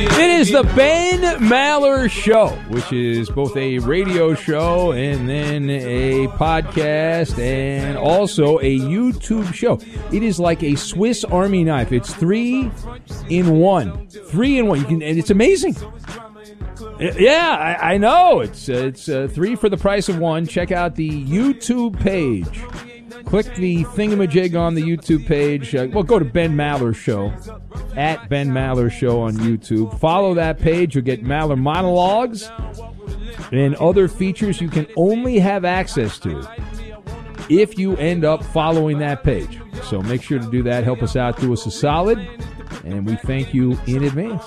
It is the Ben Maller Show, which is both a radio show and then a podcast and also a YouTube show. It is like a Swiss Army knife. It's 3 in 1. 3 in 1. You can, and it's amazing. Yeah, I know. It's 3 for the price of 1. Check out the YouTube page. Click the thingamajig on the YouTube page. Go to Ben Maller Show, at Ben Maller Show on YouTube. Follow that page. You'll get Maller monologues and other features you can only have access to if you end up following that page. So make sure to do that. Help us out. Do us a solid. And we thank you in advance.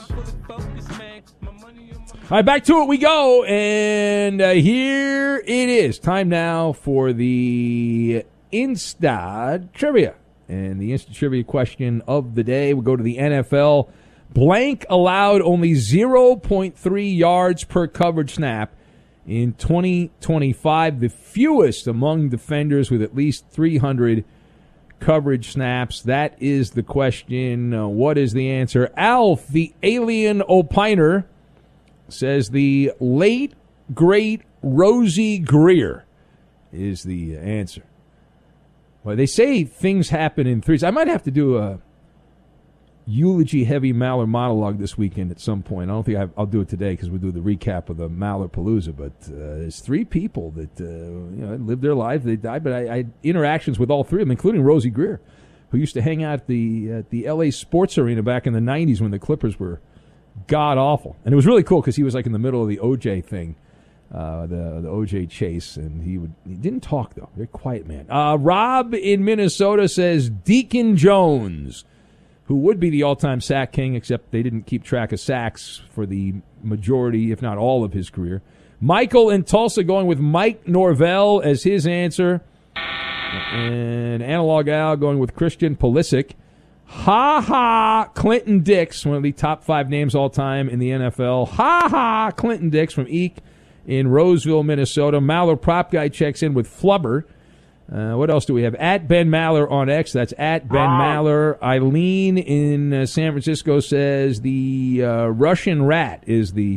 All right, back to it we go. And here it is. Time now for the Insta Trivia. And the Insta Trivia question of the day, we'll go to the NFL. Blank allowed only 0.3 yards per coverage snap in 2025, the fewest among defenders with at least 300 coverage snaps. That is the question. What is the answer? Alf, the alien opiner, says the late, great Rosie Greer is the answer. Well, they say things happen in threes. I might have to do a eulogy-heavy Maller monologue this weekend at some point. I don't think I'll do it today because we'll do the recap of the Maller Palooza. But there's 3 people that lived their lives. They died, but I had interactions with all 3 of them, including Rosie Greer, who used to hang out at the L.A. Sports Arena back in the 90s when the Clippers were god-awful. And it was really cool because he was like in the middle of the O.J. thing. The O.J. chase, and he didn't talk, though. Very quiet man. Rob in Minnesota says Deacon Jones, who would be the all-time sack king, except they didn't keep track of sacks for the majority, if not all, of his career. Michael in Tulsa going with Mike Norvell as his answer. And Analog Al going with Christian Pulisic. Clinton Dix, one of the top 5 names all time in the NFL. Clinton Dix from Eek in Roseville, Minnesota. Maller Prop Guy checks in with Flubber. What else do we have? At Ben Maller on X. That's at Ben Maller. Eileen in San Francisco says the Russian rat is the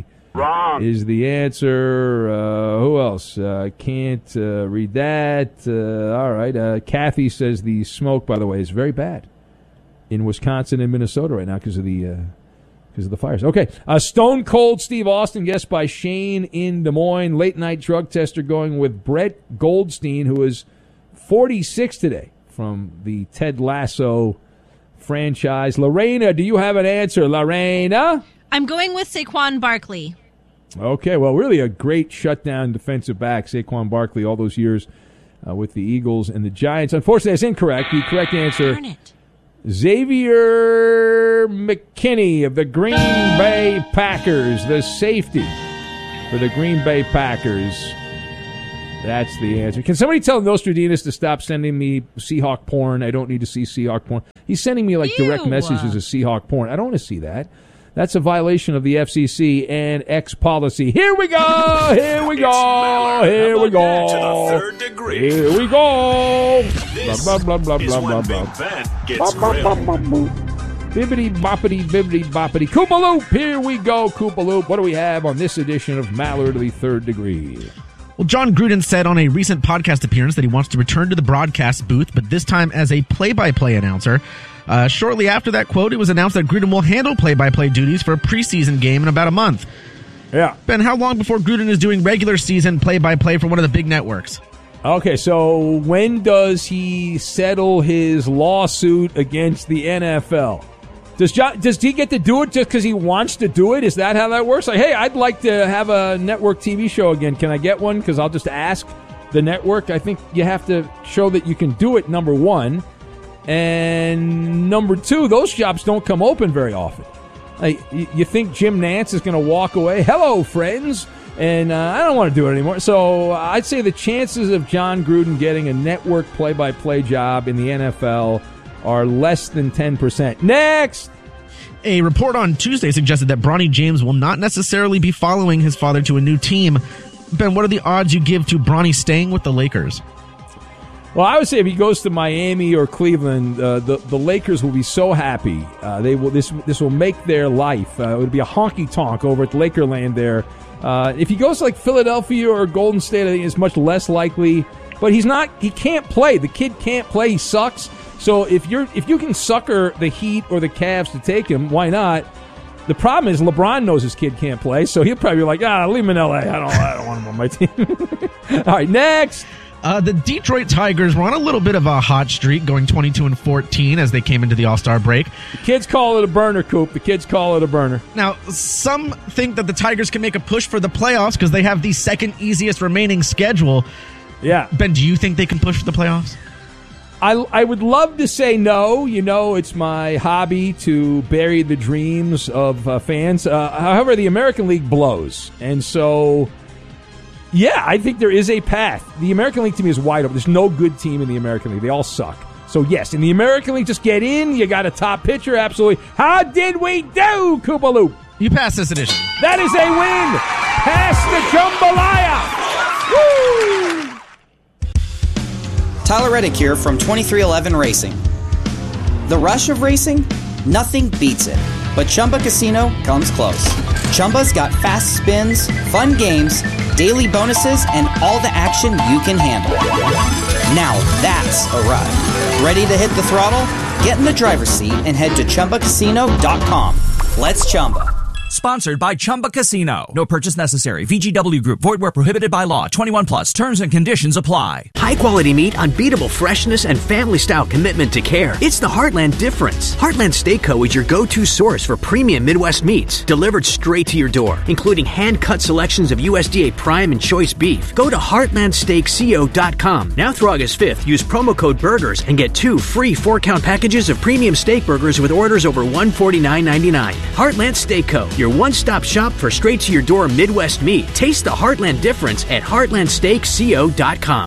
answer. Who else? Can't read that. All right. Kathy says the smoke, by the way, is very bad in Wisconsin and Minnesota right now because of the fires. Okay. Stone Cold Steve Austin, guest by Shane in Des Moines. Late night drug tester going with Brett Goldstein, who is 46 today from the Ted Lasso franchise. Lorena, do you have an answer? Lorena? I'm going with Saquon Barkley. Okay. Well, really a great shutdown defensive back, Saquon Barkley, all those years with the Eagles and the Giants. Unfortunately, that's incorrect. The correct answer, darn it, Xavier McKinney of the Green Bay Packers, the safety for the Green Bay Packers. That's the answer. Can somebody tell Nostradamus to stop sending me Seahawk porn? I don't need to see Seahawk porn. He's sending me like direct messages of Seahawk porn. I don't want to see that. That's a violation of the FCC and X policy. Here we go! Here we go! Here we go! To the third degree. Here we go! This blah, blah, blah, is blah, when blah, Big blah. Ben gets grilled. Bibbidi boppity bibbidi boppity. Koopa Loop! Here we go, Koopa Loop. What do we have on this edition of Maller to the Third Degree? Well, John Gruden said on a recent podcast appearance that he wants to return to the broadcast booth, but this time as a play-by-play announcer. Shortly after that quote, it was announced that Gruden will handle play-by-play duties for a preseason game in about a month. Yeah. Ben, how long before Gruden is doing regular season play-by-play for one of the big networks? Okay, so when does he settle his lawsuit against the NFL? Does he get to do it just because he wants to do it? Is that how that works? Like, hey, I'd like to have a network TV show again. Can I get one? Because I'll just ask the network. I think you have to show that you can do it, number one. And number two, those jobs don't come open very often. Like, you think Jim Nantz is going to walk away? Hello, friends. And I don't want to do it anymore. So I'd say the chances of John Gruden getting a network play-by-play job in the NFL are less than 10%. Next! A report on Tuesday suggested that Bronny James will not necessarily be following his father to a new team. Ben, what are the odds you give to Bronny staying with the Lakers? Well, I would say if he goes to Miami or Cleveland, the Lakers will be so happy. They will. This will make their life. It would be a honky tonk over at Lakerland there. If he goes to like Philadelphia or Golden State, I think it's much less likely. But he's not. He can't play. The kid can't play. He sucks. So if you can sucker the Heat or the Cavs to take him, why not? The problem is LeBron knows his kid can't play, so he'll probably be like, leave him in L.A. I don't want him on my team. All right, next. The Detroit Tigers were on a little bit of a hot streak, going 22-14 as they came into the All-Star break. The kids call it a burner, Coop. The kids call it a burner. Now, some think that the Tigers can make a push for the playoffs because they have the second easiest remaining schedule. Yeah. Ben, do you think they can push for the playoffs? I would love to say no. You know, it's my hobby to bury the dreams of fans. However, the American League blows. And so, yeah, I think there is a path. The American League to me is wide open. There's no good team in the American League. They all suck. So, yes, in the American League, just get in. You got a top pitcher, absolutely. How did we do, Koopa Loop? You passed this edition. That is a win. Pass the jambalaya. Woo! Tyler Reddick here from 2311 Racing. The rush of racing? Nothing beats it. But Chumba Casino comes close. Chumba's got fast spins, fun games, daily bonuses, and all the action you can handle. Now that's a ride. Ready to hit the throttle? Get in the driver's seat and head to ChumbaCasino.com. Let's Chumba. Sponsored by Chumba Casino. No purchase necessary. VGW Group. Void where prohibited by law. 21 plus. Terms and conditions apply. High quality meat, unbeatable freshness, and family style commitment to care. It's the Heartland difference. Heartland Steak Co. is your go-to source for premium Midwest meats, delivered straight to your door, including hand-cut selections of USDA prime and choice beef. Go to heartlandsteakco.com. Now through August 5th, use promo code BURGERS and get 2 free 4-count packages of premium steak burgers with orders over $149.99. Heartland Steak Co. Your one-stop shop for straight-to-your-door Midwest meat. Taste the Heartland difference at heartlandsteakco.com.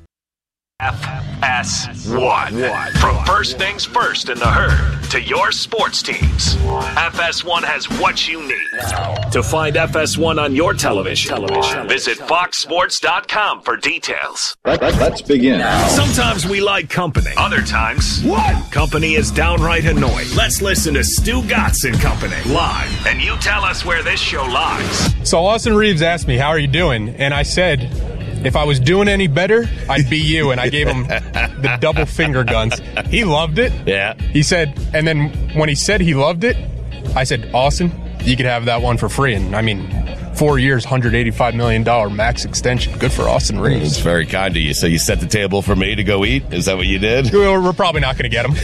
FS1. From first things first in the herd to your sports teams, FS1 has what you need. To find FS1 on your television, visit foxsports.com for details. Let's begin. Sometimes we like company. Other times, company is downright annoying. Let's listen to Stu Gatz and Company live, and you tell us where this show lies. So Austin Reeves asked me, how are you doing? And I said, if I was doing any better, I'd be you. And I gave him the double finger guns. He loved it. Yeah. He said, and then when he said he loved it, I said, Austin, you could have that one for free. And I mean, 4 years, $185 million max extension. Good for Austin Reeves. It's very kind of you. So you set the table for me to go eat? Is that what you did? We're probably not going to get him.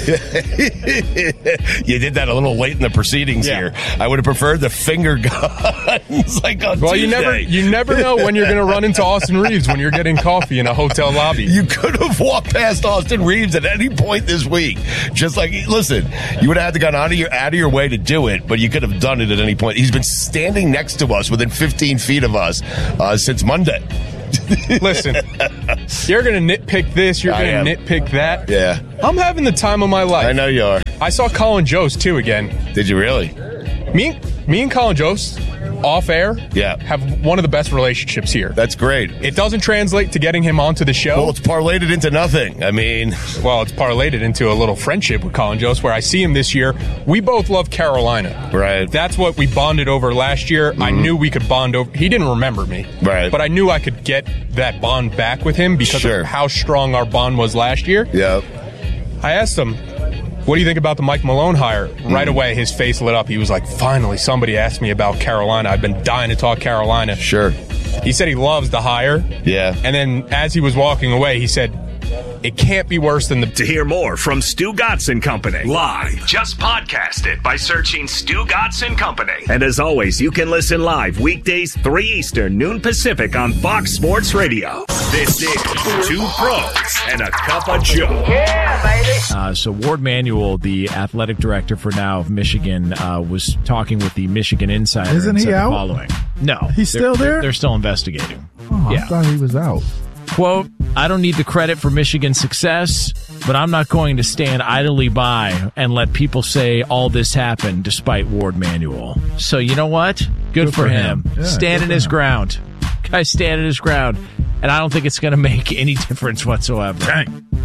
You did that a little late in the proceedings here. I would have preferred the finger guns like on Tuesday. you never know when you're going to run into Austin Reeves when you're getting coffee in a hotel lobby. You could have walked past Austin Reeves at any point this week. Just like, listen, you would have had to go out of your way to do it, but you could have done it at any point. He's been standing next to us within 15 feet of us since Monday. Listen, you're going to nitpick this, you're going to nitpick that. Yeah. I'm having the time of my life. I know you are. I saw Colin Jost, too, again. Did you really? Me and Colin Jost, off air, have one of the best relationships here. That's great. It doesn't translate to getting him onto the show. Well, it's parlayed it into nothing. I mean... Well, it's parlayed it into a little friendship with Colin Jost, where I see him this year. We both love Carolina. Right. That's what we bonded over last year. I knew we could bond over... He didn't remember me. Right. But I knew I could get that bond back with him because of how strong our bond was last year. Yep. I asked him, what do you think about the Mike Malone hire? Right away, his face lit up. He was like, finally, somebody asked me about Carolina. I've been dying to talk Carolina. Sure. He said he loves the hire. Yeah. And then as he was walking away, he said, it can't be worse than the... To hear more from Stu Gatz and Company live, just podcast it by searching Stu Gatz and Company. And as always, you can listen live weekdays 3 Eastern, noon Pacific on Fox Sports Radio. This is Two Pros and a Cup of Joe. Yeah, baby. So Ward Manuel, the athletic director for now of Michigan, was talking with the Michigan Insider. Isn't he out? Following. No. He's still there? They're still investigating. Oh, yeah. I thought he was out. Quote, I don't need the credit for Michigan's success, but I'm not going to stand idly by and let people say all this happened despite Ward Manuel. So you know what? Good for him. Yeah, standing his ground. Guy's standing his ground. And I don't think it's going to make any difference whatsoever. Dang.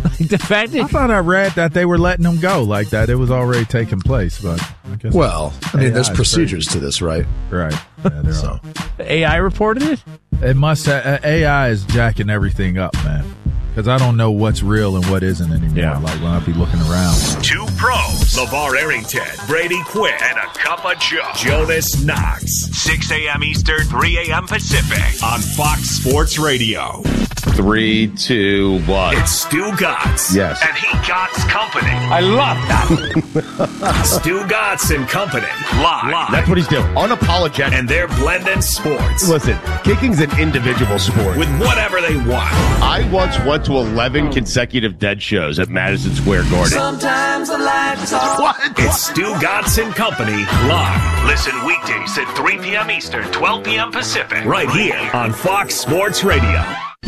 defending. I thought I read that they were letting him go, like that it was already taking place. But I guess there's procedures to this, right? Right. Yeah, there are. AI reported it? It must have, AI is jacking everything up, man. Because I don't know what's real and what isn't anymore. Yeah. Like when I be looking around. Two pros, LeVar Arrington, Brady Quinn, and a cup of Joe, Jonas Knox. 6 a.m. Eastern, 3 a.m. Pacific on Fox Sports Radio. 3, 2, 1. It's Stu Gatz. Yes. And he Gatz Company. I love that. Stu Gatz and Company. Live. That's what he's doing. Unapologetic. And they're blending sports. Listen, kicking's an individual sport. With whatever they want. I once went to 11 consecutive Dead shows at Madison Square Garden. Sometimes I like to talk. What? It's Stu Gatz and Company live. Listen weekdays at 3 p.m. Eastern, 12 p.m. Pacific. Right here on Fox Sports Radio.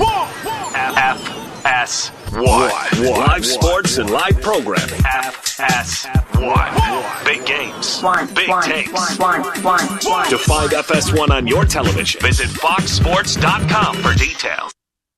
FS1. Live sports and live programming. FS1. Big games. Big takes. To find FS1 on your television, visit foxsports.com for details.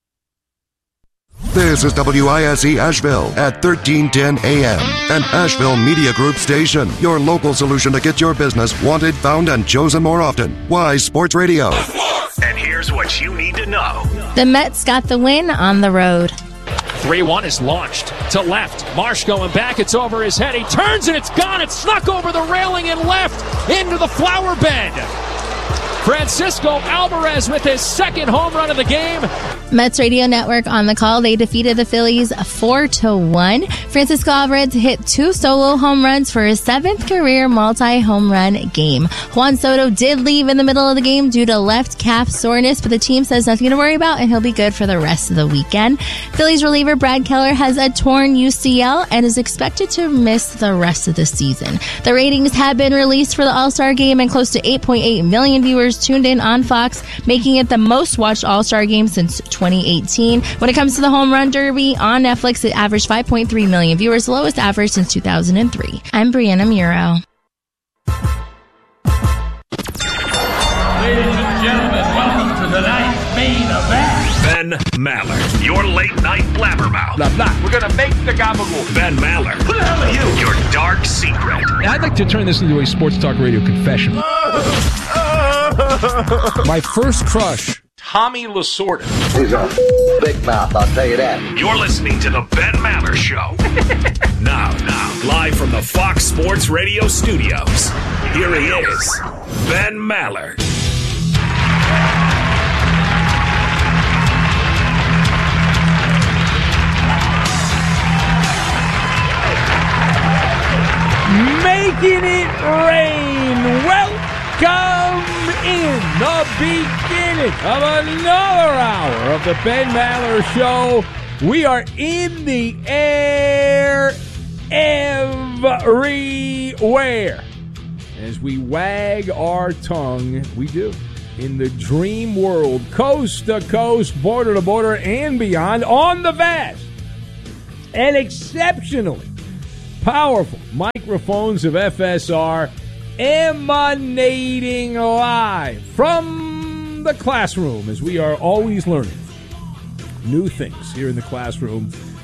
This is WISE Asheville at 1310 AM, an Asheville Media Group station. Your local solution to get your business wanted, found, and chosen more often. Wise Sports Radio. And here's what you need to know. The Mets got the win on the road. 3-1 is launched to left. Marsh going back. It's over his head. He turns and it's gone. It's snuck over the railing and left into the flower bed. Francisco Alvarez with his second home run of the game. Mets Radio Network on the call. They defeated the Phillies 4-1. Francisco Alvarez hit 2 solo home runs for his 7th career multi-home run game. Juan Soto did leave in the middle of the game due to left calf soreness, but the team says nothing to worry about, and he'll be good for the rest of the weekend. Phillies reliever Brad Keller has a torn UCL and is expected to miss the rest of the season. The ratings have been released for the All-Star Game, and close to 8.8 million viewers tuned in on Fox, making it the most watched All-Star Game since 2018. When it comes to the Home Run Derby on Netflix, it averaged 5.3 million viewers, lowest average since 2003. I'm Brianna Muro. Ladies and gentlemen, welcome to tonight's main event. Ben Maller, your late night blabbermouth. Blah, blah. We're gonna make the gabagool. Ben Maller. Who the hell are you? Your dark secret. I'd like to turn this into a sports talk radio confession. My first crush, Tommy Lasorda. He's a big mouth, I'll tell you that. You're listening to the Ben Maller Show. Now, live from the Fox Sports Radio studios, here he is, Ben Maller. Making it rain. Welcome in the beginning of another hour of the Ben Maller Show. We are in the air everywhere. As we wag our tongue, we do. In the dream world, coast to coast, border to border, and beyond, on the vast and exceptionally powerful microphones of FSR, emanating live from the classroom, as we are always learning new things here in the classroom